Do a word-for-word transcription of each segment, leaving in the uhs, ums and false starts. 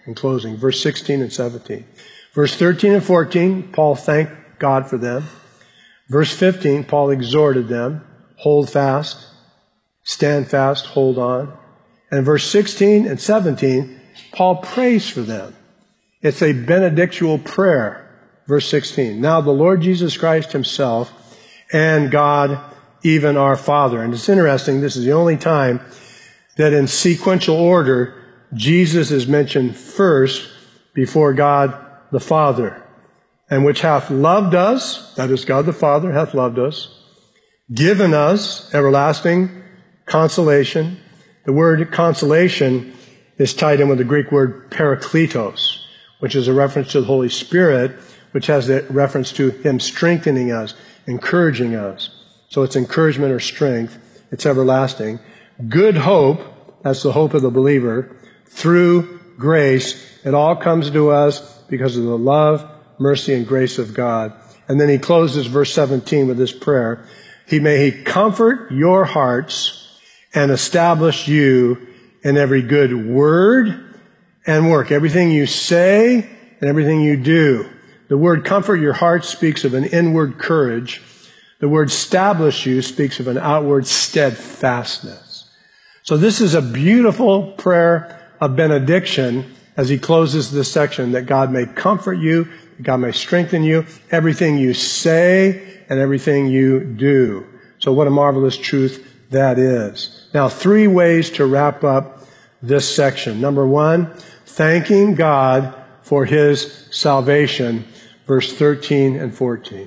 in closing. Verse sixteen and seventeen. Verse thirteen and fourteen, Paul thanked God for them. Verse fifteen, Paul exhorted them, hold fast, stand fast, hold on. And verse sixteen and seventeen, Paul prays for them. It's a benedictual prayer. Verse sixteen, now the Lord Jesus Christ himself and God, even our Father. And it's interesting, this is the only time that in sequential order, Jesus is mentioned first before God the Father. And which hath loved us, that is God the Father hath loved us, given us everlasting consolation. The word consolation is tied in with the Greek word parakletos, which is a reference to the Holy Spirit, which has a reference to him strengthening us, encouraging us. So it's encouragement or strength. It's everlasting. Good hope, that's the hope of the believer, through grace. It all comes to us because of the love, mercy, and grace of God. And then he closes verse seventeen with this prayer. He may he comfort your hearts and establish you in every good word and work. Everything you say and everything you do. The word comfort your heart speaks of an inward courage. The word establish you speaks of an outward steadfastness. So this is a beautiful prayer of benediction as he closes this section, that God may comfort you, that God may strengthen you, everything you say and everything you do. So what a marvelous truth that is. Now, three ways to wrap up this section. Number one, thanking God for his salvation, verse thirteen and fourteen.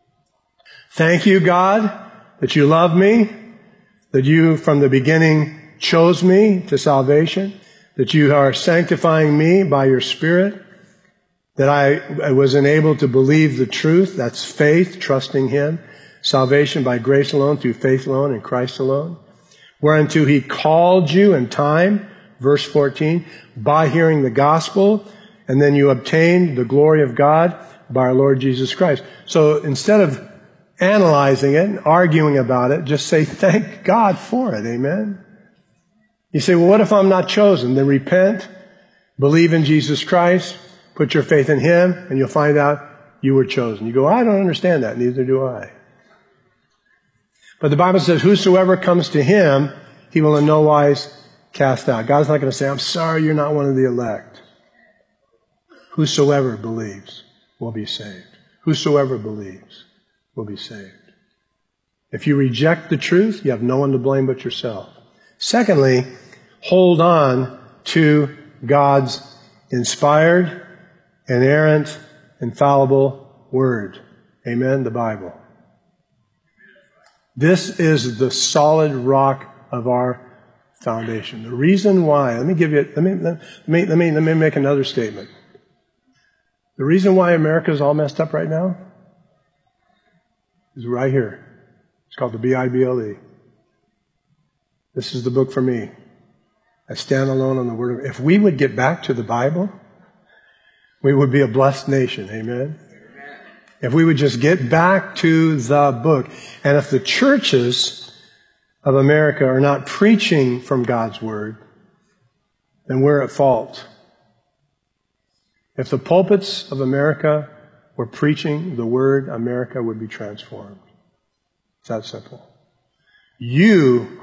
Thank you, God, that you love me, that you from the beginning chose me to salvation, that you are sanctifying me by your Spirit, that I was enabled to believe the truth. That's faith, trusting him. Salvation by grace alone, through faith alone, in Christ alone. Whereunto he called you in time, verse fourteen, by hearing the gospel, and then you obtained the glory of God by our Lord Jesus Christ. So instead of analyzing it and arguing about it, just say, thank God for it. Amen. You say, well, what if I'm not chosen? Then repent, believe in Jesus Christ, put your faith in him, and you'll find out you were chosen. You go, I don't understand that. Neither do I. But the Bible says, whosoever comes to him, he will in no wise cast out. God's not going to say, I'm sorry you're not one of the elect. Whosoever believes will be saved. Whosoever believes will be saved. If you reject the truth, you have no one to blame but yourself. Secondly, hold on to God's inspired, inerrant, infallible word. Amen, the Bible. This is the solid rock of our foundation. The reason why, let me give you, let me, let me, let me, let me make another statement. The reason why America is all messed up right now is right here. It's called the B I B L E. This is the book for me. I stand alone on the word of, if we would get back to the Bible, we would be a blessed nation. Amen. If we would just get back to the book. And if the churches of America are not preaching from God's word, then we're at fault. If the pulpits of America were preaching the word, America would be transformed. It's that simple. You